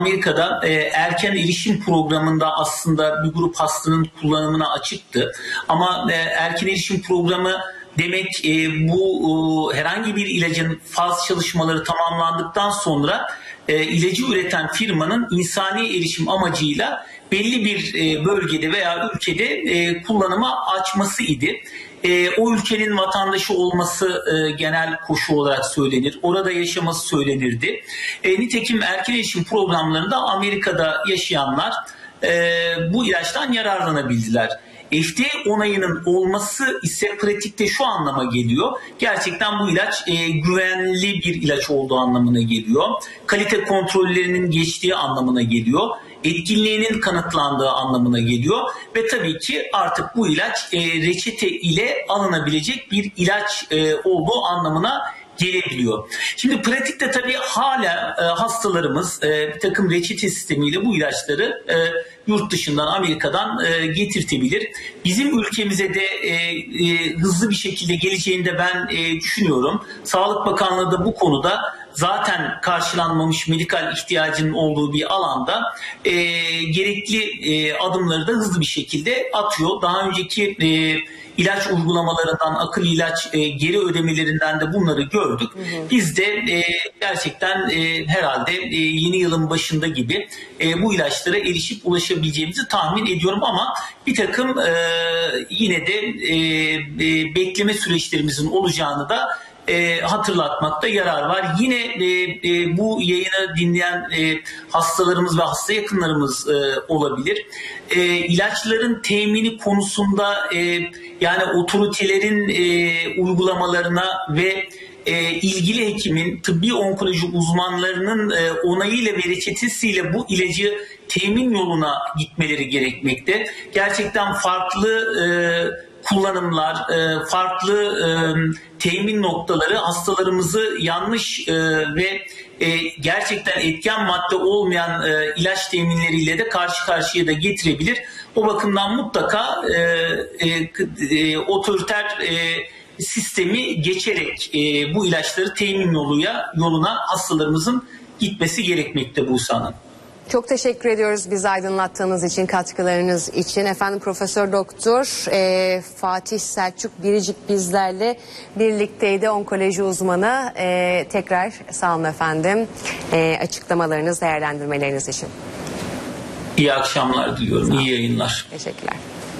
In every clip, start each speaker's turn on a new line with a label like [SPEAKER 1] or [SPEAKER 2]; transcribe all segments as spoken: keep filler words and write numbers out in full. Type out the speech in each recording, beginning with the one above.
[SPEAKER 1] Amerika'da e, erken erişim programında aslında bir grup hastanın kullanımına açıktı. Ama e, erken erişim programı demek e, bu e, herhangi bir ilacın faz çalışmaları tamamlandıktan sonra e, ilacı üreten firmanın insani erişim amacıyla belli bir e, bölgede veya ülkede e, kullanıma açması idi. E, o ülkenin vatandaşı olması e, genel koşu olarak söylenir. Orada yaşaması söylenirdi. E, nitekim erken erişim programlarında Amerika'da yaşayanlar e, bu ilaçtan yararlanabildiler. F D A onayının olması ise pratikte şu anlama geliyor. Gerçekten bu ilaç e, güvenli bir ilaç olduğu anlamına geliyor. Kalite kontrollerinin geçtiği anlamına geliyor. Etkinliğinin kanıtlandığı anlamına geliyor ve tabii ki artık bu ilaç e, reçete ile alınabilecek bir ilaç e, olduğu anlamına gelebiliyor. Şimdi pratikte tabii hala e, hastalarımız e, bir takım reçete sistemiyle bu ilaçları e, yurt dışından, Amerika'dan e, getirtebilir. Bizim ülkemize de e, e, hızlı bir şekilde geleceğini de ben e, düşünüyorum. Sağlık Bakanlığı da bu konuda zaten karşılanmamış medikal ihtiyacının olduğu bir alanda e, gerekli e, adımları da hızlı bir şekilde atıyor. Daha önceki e, ilaç uygulamalarından, akıl ilaç e, geri ödemelerinden de bunları gördük. Hı hı. Biz de e, gerçekten e, herhalde e, yeni yılın başında gibi e, bu ilaçlara erişip ulaşabileceğimizi tahmin ediyorum ama bir takım e, yine de e, e, bekleme süreçlerimizin olacağını da E, hatırlatmakta yarar var. Yine e, e, bu yayını dinleyen e, hastalarımız ve hasta yakınlarımız e, olabilir. E, ilaçların temini konusunda e, yani otoritelerin e, uygulamalarına ve e, ilgili hekimin, tıbbi onkoloji uzmanlarının e, onayıyla ve reçetesiyle bu ilacı temin yoluna gitmeleri gerekmekte. Gerçekten farklı e, kullanımlar, farklı temin noktaları hastalarımızı yanlış ve gerçekten etken madde olmayan ilaç teminleriyle de karşı karşıya da getirebilir. O bakımdan mutlaka otoriter sistemi geçerek bu ilaçları temin yoluyla yoluna hastalarımızın gitmesi gerekmekte Buse Hanım.
[SPEAKER 2] Çok teşekkür ediyoruz bizi aydınlattığınız için, katkılarınız için. Efendim Profesör Doktor e, Fatih Selçuk Biricik bizlerle birlikteydi, onkoloji uzmanı. E, tekrar sağ olun efendim e, açıklamalarınız, değerlendirmeleriniz için.
[SPEAKER 1] İyi akşamlar diliyorum, iyi yayınlar.
[SPEAKER 2] Teşekkürler.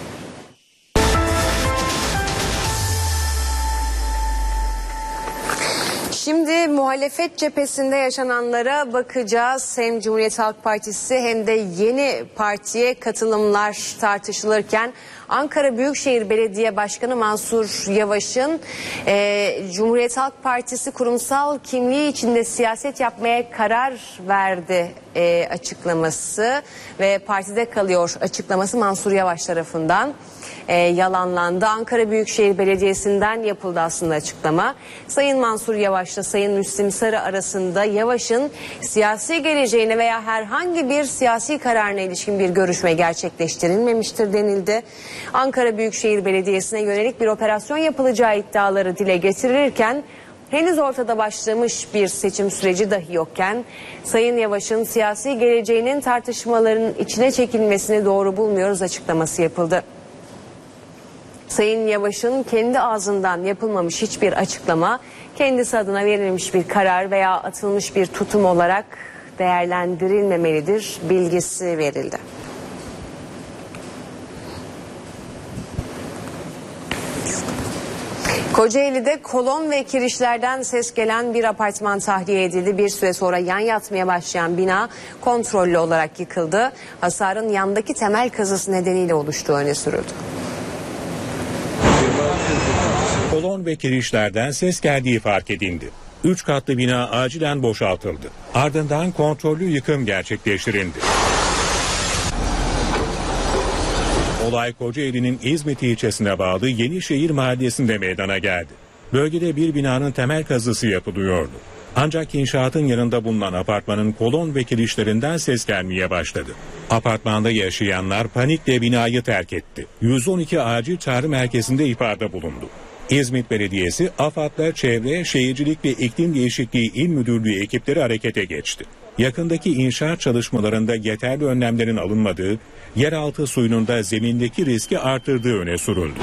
[SPEAKER 2] Şimdi muhalefet cephesinde yaşananlara bakacağız. Hem Cumhuriyet Halk Partisi hem de yeni partiye katılımlar tartışılırken Ankara Büyükşehir Belediye Başkanı Mansur Yavaş'ın e, Cumhuriyet Halk Partisi kurumsal kimliği içinde siyaset yapmaya karar verdi e, açıklaması ve partide kalıyor açıklaması Mansur Yavaş tarafından e, yalanlandı. Ankara Büyükşehir Belediyesi'nden yapıldı aslında açıklama. Sayın Mansur Yavaş'la Sayın Müslim Sarı arasında Yavaş'ın siyasi geleceğine veya herhangi bir siyasi kararına ilişkin bir görüşme gerçekleştirilmemiştir denildi. Ankara Büyükşehir Belediyesi'ne yönelik bir operasyon yapılacağı iddiaları dile getirilirken henüz ortada başlamış bir seçim süreci dahi yokken Sayın Yavaş'ın siyasi geleceğinin tartışmaların içine çekilmesini doğru bulmuyoruz açıklaması yapıldı. Sayın Yavaş'ın kendi ağzından yapılmamış hiçbir açıklama, kendisi adına verilmiş bir karar veya atılmış bir tutum olarak değerlendirilmemelidir bilgisi verildi. Kocaeli'de kolon ve kirişlerden ses gelen bir apartman tahliye edildi. Bir süre sonra yan yatmaya başlayan bina kontrollü olarak yıkıldı. Hasarın yandaki temel kazısı nedeniyle oluştuğu öne sürüldü.
[SPEAKER 3] Kolon ve kirişlerden ses geldiği fark edildi. Üç katlı bina acilen boşaltıldı. Ardından kontrollü yıkım gerçekleştirildi. Olay Kocaeli'nin İzmit ilçesine bağlı Yenişehir mahallesinde meydana geldi. Bölgede bir binanın temel kazısı yapılıyordu. Ancak inşaatın yanında bulunan apartmanın kolon ve kirişlerinden ses gelmeye başladı. Apartmanda yaşayanlar panikle binayı terk etti. yüz on iki acil çağrı merkezinde ihbarda bulundu. İzmit Belediyesi, AFAD'la Çevre, Şehircilik ve İklim Değişikliği İl Müdürlüğü ekipleri harekete geçti. yakındaki inşaat çalışmalarında yeterli önlemlerin alınmadığı, yeraltı suyunun da zemindeki riski artırdığı öne sürüldü.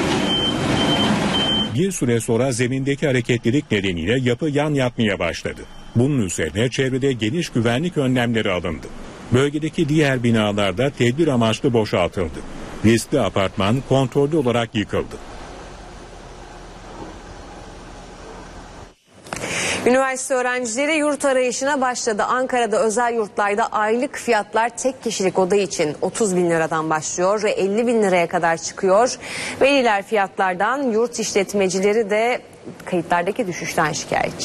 [SPEAKER 3] Bir süre sonra zemindeki hareketlilik nedeniyle yapı yan yatmaya başladı. Bunun üzerine çevrede geniş güvenlik önlemleri alındı. Bölgedeki diğer binalarda tedbir amaçlı boşaltıldı. Riskli apartman kontrollü olarak yıkıldı.
[SPEAKER 2] Üniversite öğrencileri yurt arayışına başladı. Ankara'da özel yurtlarda aylık fiyatlar tek kişilik oda için otuz bin liradan başlıyor ve elli bin liraya kadar çıkıyor. Veliler fiyatlardan, yurt işletmecileri de kayıtlardaki düşüşten şikayetçi.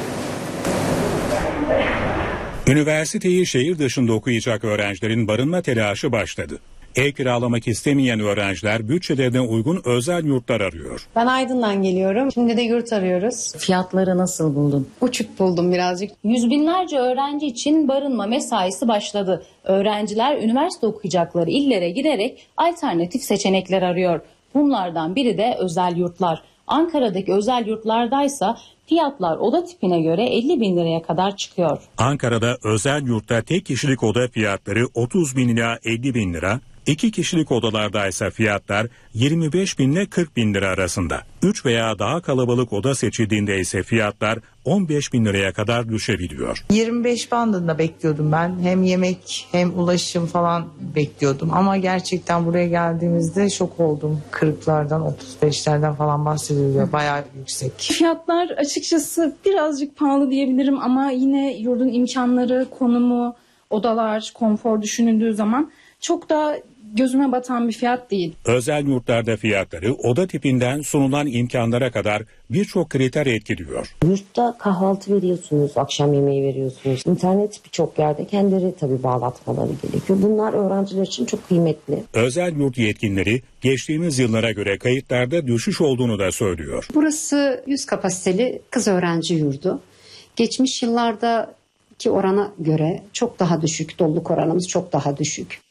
[SPEAKER 3] Üniversiteyi şehir dışında okuyacak öğrencilerin barınma telaşı başladı. Ev kiralamak istemeyen öğrenciler bütçelerine uygun özel yurtlar arıyor.
[SPEAKER 4] Ben Aydın'dan geliyorum. Şimdi de yurt arıyoruz.
[SPEAKER 5] Fiyatları nasıl buldun?
[SPEAKER 4] Uçuk buldum birazcık.
[SPEAKER 5] Yüz binlerce öğrenci için barınma mesaisi başladı. Öğrenciler üniversite okuyacakları illere giderek alternatif seçenekler arıyor. Bunlardan biri de özel yurtlar. Ankara'daki özel yurtlardaysa fiyatlar oda tipine göre elli bin liraya kadar çıkıyor.
[SPEAKER 3] Ankara'da özel yurtta tek kişilik oda fiyatları otuz bin ila elli bin lira, iki kişilik odalardaysa fiyatlar yirmi beş bin ile kırk bin lira arasında. üç veya daha kalabalık oda seçildiğinde ise fiyatlar on beş bin liraya kadar düşebiliyor.
[SPEAKER 6] yirmi beş bandında bekliyordum ben. Hem yemek hem ulaşım falan bekliyordum. Ama gerçekten buraya geldiğimizde şok oldum. kırklardan otuz beşlerden falan bahsediliyor. Bayağı yüksek.
[SPEAKER 7] Fiyatlar açıkçası birazcık pahalı diyebilirim ama yine yurdun imkanları, konumu, odalar, konfor düşünüldüğü zaman çok da gözüme batan bir fiyat değil.
[SPEAKER 3] Özel yurtlarda fiyatları oda tipinden sunulan imkanlara kadar birçok kriter etkiliyor.
[SPEAKER 8] Yurtta kahvaltı veriyorsunuz, akşam yemeği veriyorsunuz. İnternet birçok yerde kendileri tabii bağlatmaları gerekiyor. Bunlar öğrenciler için çok kıymetli.
[SPEAKER 3] Özel yurt yetkilileri geçtiğimiz yıllara göre kayıtlarda düşüş olduğunu da söylüyor.
[SPEAKER 9] Burası yüz kapasiteli kız öğrenci yurdu. Geçmiş yıllardaki orana göre çok daha düşük, doluluk oranımız çok daha düşük.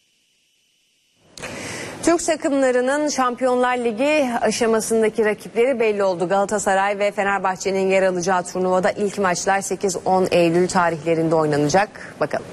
[SPEAKER 2] Türk takımlarının Şampiyonlar Ligi aşamasındaki rakipleri belli oldu. Galatasaray ve Fenerbahçe'nin yer alacağı turnuvada ilk maçlar sekiz on Eylül tarihlerinde oynanacak. Bakalım.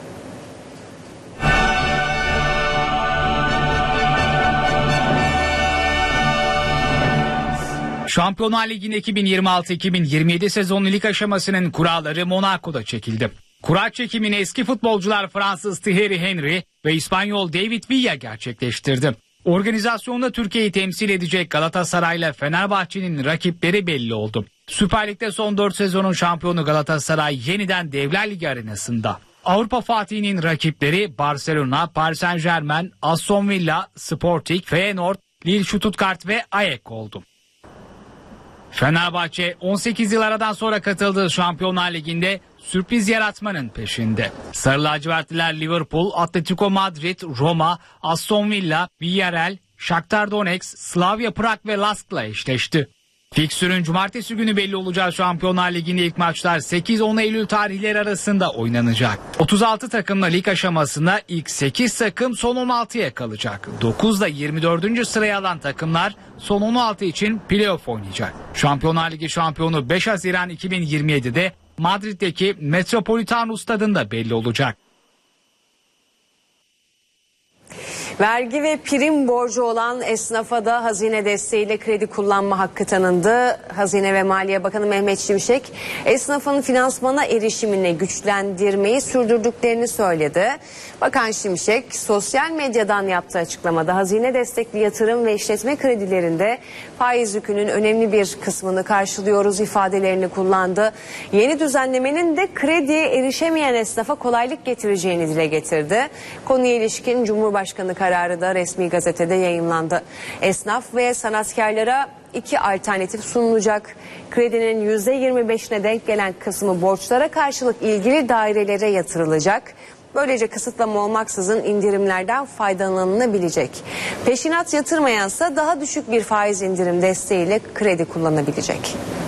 [SPEAKER 10] Şampiyonlar Ligi'nin iki bin yirmi altı iki bin yirmi yedi sezonu lig aşamasının kuralları Monaco'da çekildi. Kura çekimini eski futbolcular Fransız Thierry Henry ve İspanyol David Villa gerçekleştirdi. Organizasyonda Türkiye'yi temsil edecek Galatasaray ile Fenerbahçe'nin rakipleri belli oldu. Süper Lig'de son dört sezonun şampiyonu Galatasaray yeniden Devler Ligi arenasında. Avrupa Fatih'inin rakipleri Barcelona, Paris Saint-Germain, Aston Villa, Sporting, Feyenoord, Lille, Stuttgart ve Ajax oldu. Fenerbahçe on sekiz yıl aradan sonra katıldığı Şampiyonlar Ligi'nde sürpriz yaratmanın peşinde. Sarı lacivertliler Liverpool, Atletico Madrid, Roma, Aston Villa, Villarreal, Shakhtar Donetsk, Slavia Prag ve Lask'la eşleşti. Fiksürün cumartesi günü belli olacağı Şampiyonlar Ligi'nin ilk maçlar sekiz on Eylül tarihleri arasında oynanacak. otuz altı takımla lig aşamasında ilk sekiz takım son on altıya kalacak. dokuz ile yirmi dördüncü sıraya alan takımlar son on altı için playoff oynayacak. Şampiyonlar Ligi şampiyonu beş Haziran iki bin yirmi yedi'de Madrid'deki Metropolitano stadında belli olacak.
[SPEAKER 2] Vergi ve prim borcu olan esnafa da hazine desteğiyle kredi kullanma hakkı tanındı. Hazine ve Maliye Bakanı Mehmet Şimşek, esnafın finansmana erişimini güçlendirmeyi sürdürdüklerini söyledi. Bakan Şimşek, sosyal medyadan yaptığı açıklamada hazine destekli yatırım ve işletme kredilerinde faiz yükünün önemli bir kısmını karşılıyoruz ifadelerini kullandı. Yeni düzenlemenin de krediye erişemeyen esnafa kolaylık getireceğini dile getirdi. Konuya ilişkin Cumhurbaşkanı kararı da resmi gazetede yayımlandı. Esnaf ve sanatkarlara iki alternatif sunulacak. Kredinin yüzde yirmi beşine denk gelen kısmı borçlara karşılık ilgili dairelere yatırılacak. Böylece kısıtlama olmaksızın indirimlerden faydalanılabilecek. Peşinat yatırmayansa daha düşük bir faiz indirim desteğiyle kredi kullanabilecek.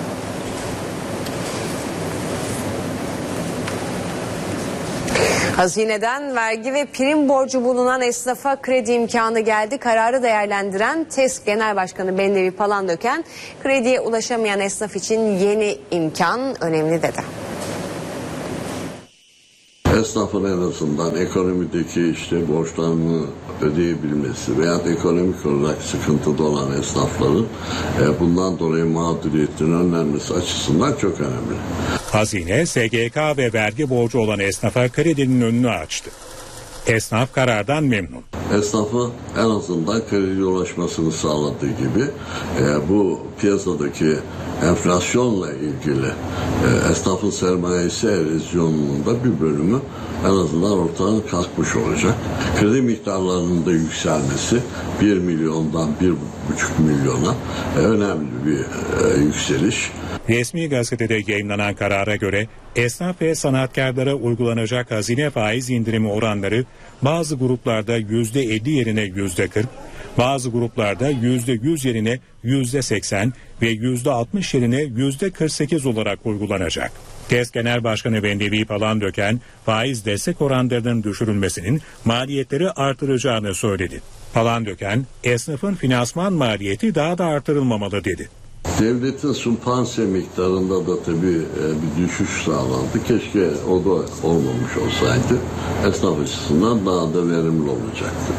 [SPEAKER 2] Hazineden vergi ve prim borcu bulunan esnafa kredi imkanı geldi. Kararı değerlendiren TESK Genel Başkanı Bendevi Palandöken, krediye ulaşamayan esnaf için yeni imkan önemli dedi.
[SPEAKER 11] esnafın en azından ekonomideki işte borçlarını ödeyebilmesi veya ekonomik olarak sıkıntıda olan esnafların e, bundan dolayı mağduriyetinin önlenmesi açısından çok önemli.
[SPEAKER 3] Hazine, S G K ve vergi borcu olan esnafa kredinin önünü açtı. Esnaf karardan memnun.
[SPEAKER 11] Esnafı en azından krediye ulaşmasını sağladığı gibi e, bu piyasadaki enflasyonla ilgili e, esnafın sermayesi erozyonunun da bir bölümü en azından ortadan kalkmış olacak. Kredi miktarlarının da yükselmesi bir milyondan bir buçuk milyona e, önemli bir e, yükseliş.
[SPEAKER 3] Resmi gazetede yayınlanan karara göre esnaf ve sanatkarlara uygulanacak hazine faiz indirimi oranları bazı gruplarda yüzde elli yerine yüzde kırk, bazı gruplarda yüzde yüz yerine yüzde seksen ve yüzde altmış yerine yüzde kırk sekiz olarak uygulanacak. KES Genel Başkanı Bendevi Palandöken faiz destek oranlarının düşürülmesinin maliyetleri artıracağını söyledi. Palandöken esnafın finansman maliyeti daha da artırılmamalı dedi.
[SPEAKER 11] Devletin sümpanse miktarında da tabii bir düşüş sağlandı. Keşke o da olmamış olsaydı. Esnaf açısından daha da verimli olacaktı.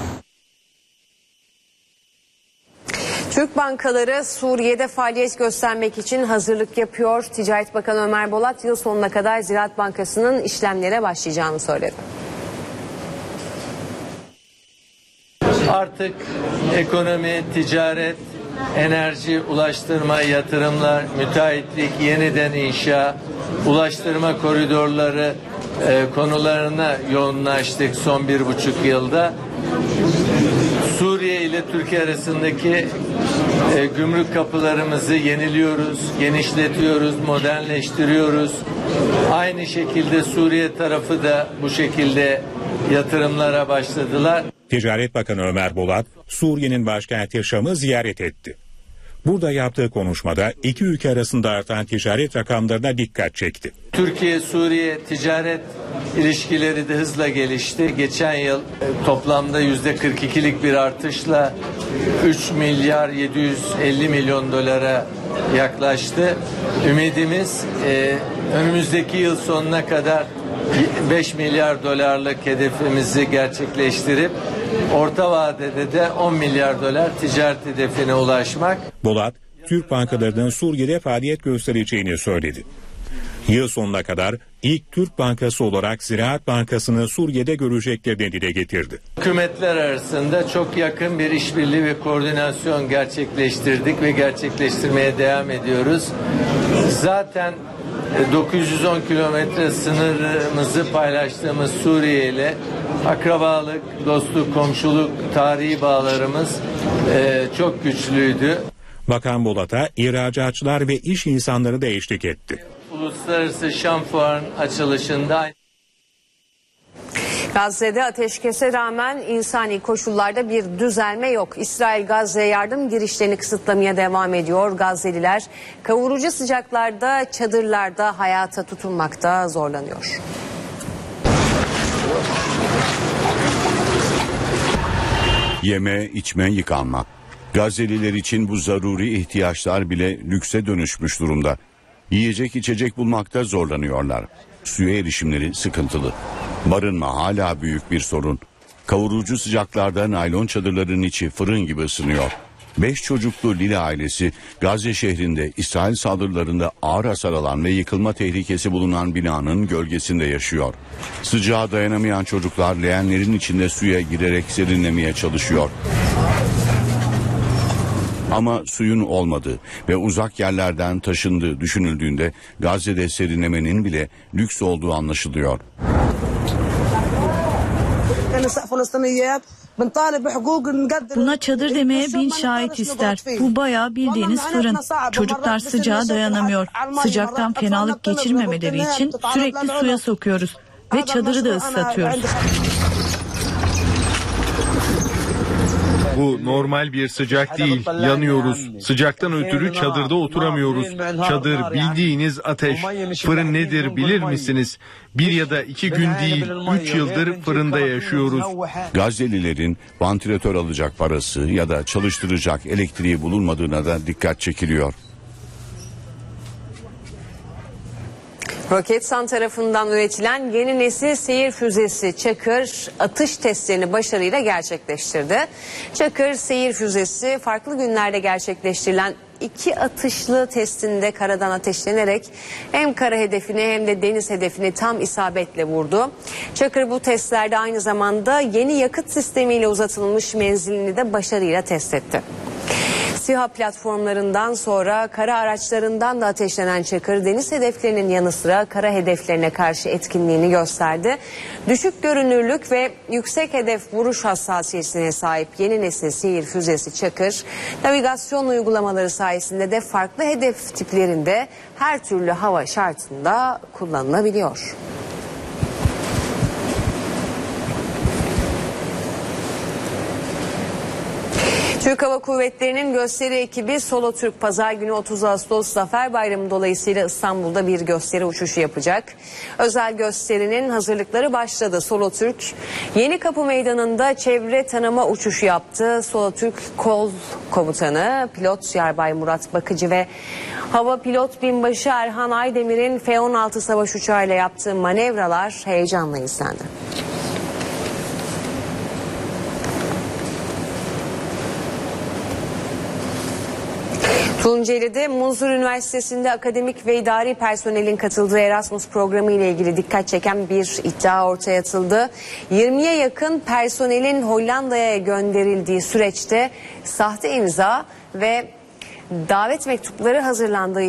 [SPEAKER 2] Türk bankaları Suriye'de faaliyet göstermek için hazırlık yapıyor. Ticaret Bakanı Ömer Bolat yıl sonuna kadar Ziraat Bankası'nın işlemlere başlayacağını söyledi.
[SPEAKER 12] Artık ekonomi, ticaret, enerji, ulaştırma, yatırımlar, müteahhitlik, yeniden inşa, ulaştırma koridorları e, konularına yoğunlaştık son bir buçuk yılda. Suriye ile Türkiye arasındaki e, gümrük kapılarımızı yeniliyoruz, genişletiyoruz, modernleştiriyoruz. Aynı şekilde Suriye tarafı da bu şekilde yatırımlara başladılar.
[SPEAKER 3] Ticaret Bakanı Ömer Bolat, Suriye'nin başkenti Şam'ı ziyaret etti. Burada yaptığı konuşmada iki ülke arasında artan ticaret rakamlarına dikkat çekti.
[SPEAKER 12] Türkiye-Suriye ticaret ilişkileri de hızla gelişti. Geçen yıl toplamda yüzde kırk ikilik bir artışla üç milyar yedi yüz elli milyon dolara yaklaştı. Ümidimiz e, önümüzdeki yıl sonuna kadar beş milyar dolarlık hedefimizi gerçekleştirip orta vadede de on milyar dolar ticaret hedefine ulaşmak.
[SPEAKER 3] Bolat, Türk bankalarının Suriye'de faaliyet göstereceğini söyledi. Yıl sonuna kadar ilk Türk bankası olarak Ziraat Bankası'nı Suriye'de göreceklerini dile getirdi.
[SPEAKER 12] Hükümetler arasında çok yakın bir işbirliği ve koordinasyon gerçekleştirdik ve gerçekleştirmeye devam ediyoruz. Zaten dokuz yüz on kilometre sınırımızı paylaştığımız Suriye ile akrabalık, dostluk, komşuluk, tarihi bağlarımız e, çok güçlüydü.
[SPEAKER 3] Bakan Bolat'a ihracatçılar ve iş insanları da eşlik etti.
[SPEAKER 12] Uluslararası Şam Fuarı'nın açılışında
[SPEAKER 2] Gazze'de ateşkese rağmen insani koşullarda bir düzelme yok. İsrail Gazze'ye yardım girişlerini kısıtlamaya devam ediyor. Gazze'liler kavurucu sıcaklarda, çadırlarda hayata tutunmakta zorlanıyor.
[SPEAKER 13] Yeme, içme, yıkanma. Gazze'liler için bu zaruri ihtiyaçlar bile lükse dönüşmüş durumda. Yiyecek içecek bulmakta zorlanıyorlar. Suya erişimleri sıkıntılı. Barınma hala büyük bir sorun. Kavurucu sıcaklarda naylon çadırların içi fırın gibi ısınıyor. Beş çocuklu Lili ailesi Gazze şehrinde İsrail saldırılarında ağır hasar alan ve yıkılma tehlikesi bulunan binanın gölgesinde yaşıyor. Sıcağa dayanamayan çocuklar leğenlerin içinde suya girerek serinlemeye çalışıyor. Ama suyun olmadığı ve uzak yerlerden taşındığı düşünüldüğünde Gazze'de serinlemenin bile lüks olduğu anlaşılıyor.
[SPEAKER 14] Buna çadır demeye bin şahit ister. Bu bayağı bildiğiniz fırın. Çocuklar sıcağa dayanamıyor. Sıcaktan fenalık geçirmemeleri için sürekli suya sokuyoruz ve çadırı da ıslatıyoruz.
[SPEAKER 15] Bu normal bir sıcak değil. Yanıyoruz. Sıcaktan ötürü çadırda oturamıyoruz. Çadır bildiğiniz ateş. Fırın nedir bilir misiniz? Bir ya da iki gün değil, üç yıldır fırında yaşıyoruz.
[SPEAKER 13] Gazze'lilerin vantilatör alacak parası ya da çalıştıracak elektriği bulunmadığına da dikkat çekiliyor.
[SPEAKER 2] Roketsan tarafından üretilen yeni nesil seyir füzesi Çakır atış testlerini başarıyla gerçekleştirdi. Çakır seyir füzesi farklı günlerde gerçekleştirilen iki atışlı testinde karadan ateşlenerek hem kara hedefini hem de deniz hedefini tam isabetle vurdu. Çakır bu testlerde aynı zamanda yeni yakıt sistemiyle uzatılmış menzilini de başarıyla test etti. SİHA platformlarından sonra kara araçlarından da ateşlenen Çakır deniz hedeflerinin yanı sıra kara hedeflerine karşı etkinliğini gösterdi. Düşük görünürlük ve yüksek hedef vuruş hassasiyetine sahip yeni nesil seyir füzesi Çakır, navigasyon uygulamaları sayesinde de farklı hedef tiplerinde her türlü hava şartında kullanılabiliyor. Türk Hava Kuvvetleri'nin gösteri ekibi Solo Türk Pazar günü otuz Ağustos Zafer Bayramı dolayısıyla İstanbul'da bir gösteri uçuşu yapacak. Özel gösterinin hazırlıkları başladı. Solo Türk Yenikapı Meydanı'nda çevre tanıma uçuşu yaptı. Solo Türk Kol Komutanı Pilot Yarbay Murat Bakıcı ve Hava Pilot Binbaşı Erhan Aydemir'in F on altı savaş uçağıyla yaptığı manevralar heyecanla izlendi. Tunceli'de Munzur Üniversitesi'nde akademik ve idari personelin katıldığı Erasmus programı ile ilgili dikkat çeken bir iddia ortaya atıldı. yirmiye yakın personelin Hollanda'ya gönderildiği süreçte sahte imza ve davet mektupları hazırlandığı